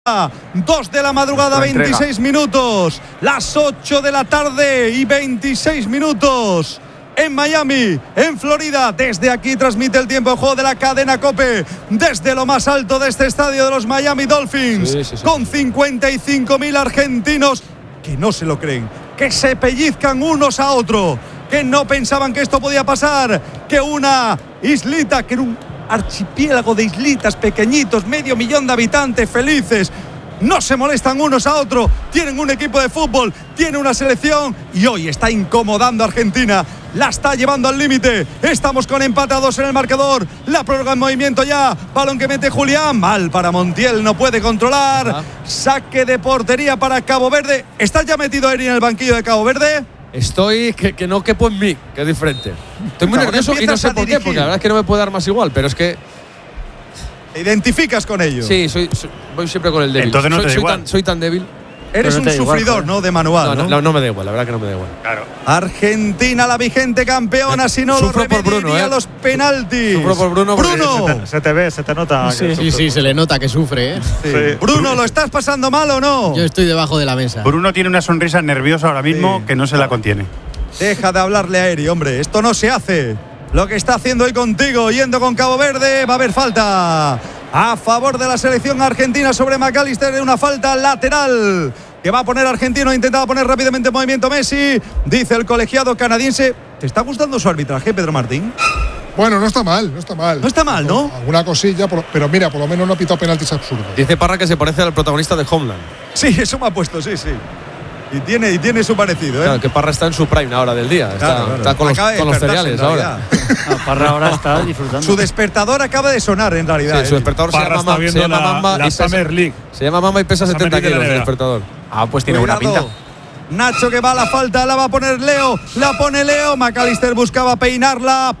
2 de la madrugada, 26 minutos. Las 8 de la tarde y 26 minutos. En Miami, en Florida. Desde aquí transmite el tiempo de juego de la cadena COPE. Desde lo más alto de este estadio de los Miami Dolphins. Sí. Con 55.000 argentinos que no se lo creen. Que se pellizcan unos a otros. Que no pensaban que esto podía pasar. Que una islita, que era un archipiélago de islitas pequeñitos, 500.000 de habitantes felices, no se molestan unos a otros, tienen un equipo de fútbol, tienen una selección y hoy está incomodando a Argentina, la está llevando al límite. Estamos con empate a 2 en el marcador, la prórroga en movimiento ya, balón que mete Julián, mal para Montiel, no puede controlar, saque de portería para Cabo Verde. ¿Estás ya metido, Eri, en el banquillo de Cabo Verde? Estoy que no quepo en mí, que es diferente. Estoy muy nervioso y no sé por qué, porque la verdad es que no me puede dar más igual, pero es que… ¿Te identificas con ello? Sí, voy siempre con el débil. Entonces no te da igual. Soy tan débil. Eres un sufridor, ¿no? De manual, no me da igual, la verdad que no me da igual. Claro. Argentina, la vigente campeona, si no lo remediaría los penaltis. Sufro por Bruno. Bruno. Se te ve, se te nota. Sí, se le nota que sufre, ¿eh? Sí. Bruno, ¿lo estás pasando mal o no? Yo estoy debajo de la mesa. Bruno tiene una sonrisa nerviosa ahora mismo que no se la contiene. Deja de hablarle a Eri, hombre. Esto no se hace. Lo que está haciendo hoy contigo, yendo con Cabo Verde, va a haber falta a favor de la selección argentina sobre McAllister, una falta lateral que va a poner argentino. Intentaba poner rápidamente en movimiento Messi, dice el colegiado canadiense. ¿Te está gustando su arbitraje, Pedro Martín? Bueno, no está mal. No está mal, ¿no? Alguna cosilla, pero mira, por lo menos no ha pitado penaltis absurdos. Dice Parra que se parece al protagonista de Homeland. Sí, eso me ha puesto, sí. Y tiene su parecido, ¿eh? Claro, que Parra está en su prime ahora del día. Está con los cereales ahora. Parra ahora está disfrutando. Su despertador acaba de sonar, en realidad. Sí, su despertador se llama Mamba. La Summer League. Se llama Mamba y pesa 70 kilos el despertador. Pues tiene buena pinta. Nacho que va a la falta, la va a poner Leo. La pone Leo. McAllister buscaba peinarla.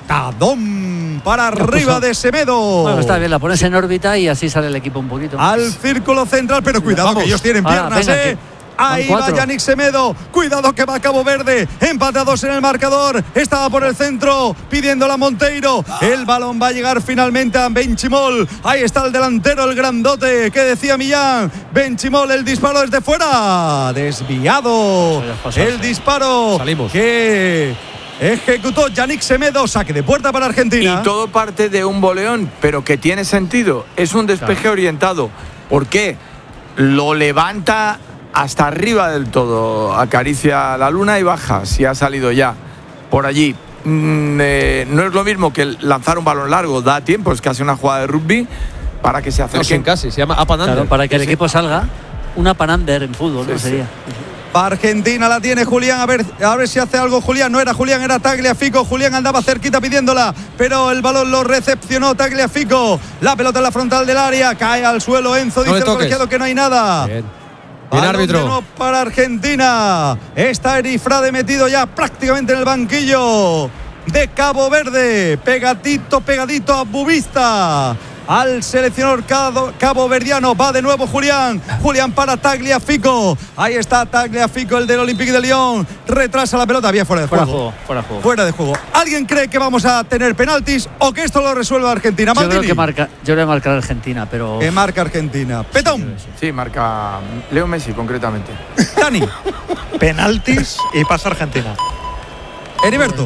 Patadón para arriba de Semedo. Bueno, está bien, la pones en órbita y así sale el equipo un poquito. Al círculo central, pero cuidado que ellos tienen piernas, Ahí va Yannick Semedo, cuidado que va a Cabo Verde, empatados en el marcador, estaba por el centro, pidiéndola a Monteiro, el balón va a llegar finalmente a Benchimol, ahí está el delantero, el grandote, que decía Millán, Benchimol, el disparo desde fuera, desviado, el disparo que ejecutó Yannick Semedo, saque de puerta para Argentina. Y todo parte de un boleón, pero que tiene sentido, es un despeje orientado, ¿por qué? Lo levanta hasta arriba del todo, acaricia la luna y baja, si ha salido ya por allí. No es lo mismo que lanzar un balón largo, da tiempo, es casi una jugada de rugby para que se acerquen. Casi, se llama up and under. Claro, para que el equipo salga, una up and under en fútbol, ¿no? Sería. Argentina la tiene Julián, a ver si hace algo Julián. No era Julián, era Tagliafico. Julián andaba cerquita pidiéndola, pero el balón lo recepcionó Tagliafico. La pelota en la frontal del área, cae al suelo Enzo, dice el colegiado que no hay nada. Bien, árbitro. No para Argentina. Está Erifrade metido ya prácticamente en el banquillo de Cabo Verde. Pegadito a Bubista. Al seleccionador caboverdiano. Va de nuevo Julián para Tagliafico. Ahí está Tagliafico, el del Olympique de Lyon. Retrasa la pelota, bien fuera de juego. Fuera de juego. ¿Alguien cree que vamos a tener penaltis o que esto lo resuelva Argentina? Yo creo que marcar Argentina, pero… Que marca Argentina. Petón. Sí, marca Leo Messi concretamente. Dani. Penaltis y pasa Argentina. Heriberto.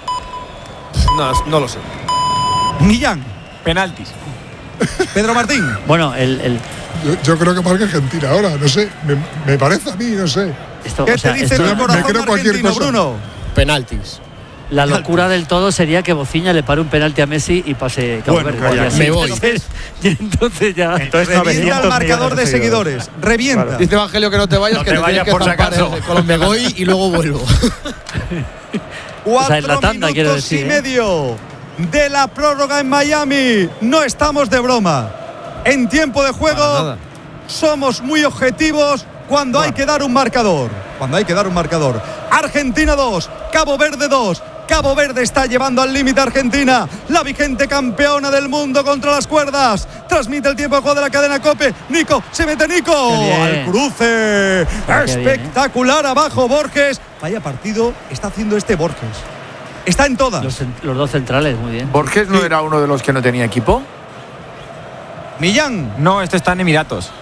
No lo sé. Millán. Penaltis. Pedro Martín. Bueno, yo creo que marca Argentina ahora, no sé. Me parece a mí, no sé. ¿Qué te dice el corazón me creo cualquier cosa. Bruno? Penaltis. La locura del todo sería que Bociña le pare un penalti a Messi y pase Cabo Verde. Me voy. Entonces ya… Revienta el marcador de seguidores. Revienta. Claro. Dice Evangelio que no te vayas, que te vayas por si acaso. Me voy y luego vuelvo. 4 minutos y medio de la prórroga en Miami. No estamos de broma. En tiempo de juego somos muy objetivos cuando hay que dar un marcador. Argentina 2, Cabo Verde 2. Cabo Verde está llevando al límite a Argentina, la vigente campeona del mundo contra las cuerdas. Transmite el tiempo de juego de la cadena COPE. Nico, se mete Nico al cruce. Espectacular abajo Borges. Vaya partido está haciendo Borges. Está en todas. Los dos centrales, muy bien. ¿Borges no era uno de los que no tenía equipo? Millán. No, este está en Emiratos.